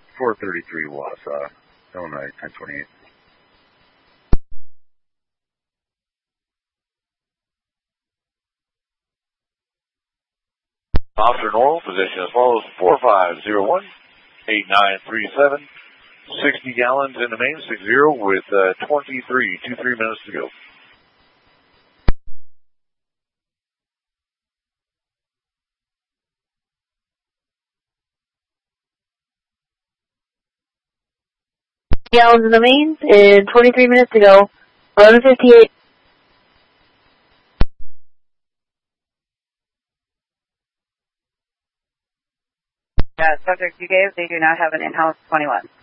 433 Wausau, Illinois 1028. Officer Normal, position as follows: 4501, 8937, 60 gallons in the main, 60 with 23 minutes to go. Gallons in the main, and 23 minutes to go. 11:58. Subject you gave, they do not have an in-house 21.